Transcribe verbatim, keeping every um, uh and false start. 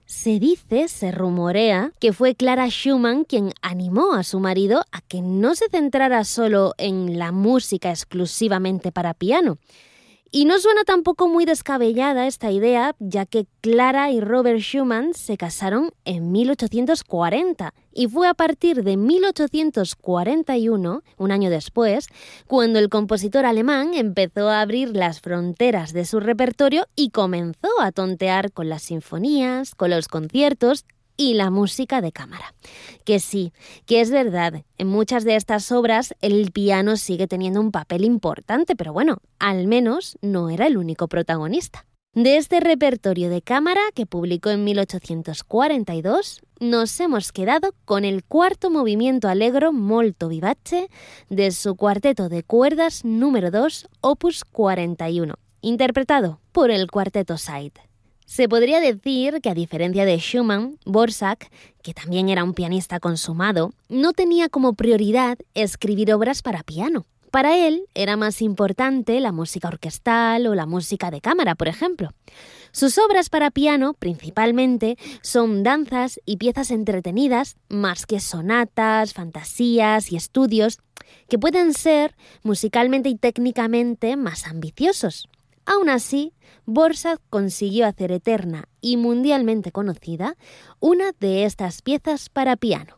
Se dice, se rumorea, que fue Clara Schumann quien animó a su marido a que no se centrara solo en la música exclusivamente para piano. Y no suena tampoco muy descabellada esta idea, ya que Clara y Robert Schumann se casaron en mil ochocientos cuarenta y fue a partir de mil ochocientos cuarenta y uno, un año después, cuando el compositor alemán empezó a abrir las fronteras de su repertorio y comenzó a tontear con las sinfonías, con los conciertos y la música de cámara. Que sí, que es verdad, en muchas de estas obras el piano sigue teniendo un papel importante, pero bueno, al menos no era el único protagonista. De este repertorio de cámara que publicó en mil ochocientos cuarenta y dos, nos hemos quedado con el cuarto movimiento allegro molto vivace de su cuarteto de cuerdas número dos, opus cuarenta y uno, interpretado por el Cuarteto Side. Se podría decir que, a diferencia de Schumann, Dvořák, que también era un pianista consumado, no tenía como prioridad escribir obras para piano. Para él era más importante la música orquestal o la música de cámara, por ejemplo. Sus obras para piano, principalmente, son danzas y piezas entretenidas, más que sonatas, fantasías y estudios, que pueden ser musicalmente y técnicamente más ambiciosos. Aún así, Dvořák consiguió hacer eterna y mundialmente conocida una de estas piezas para piano.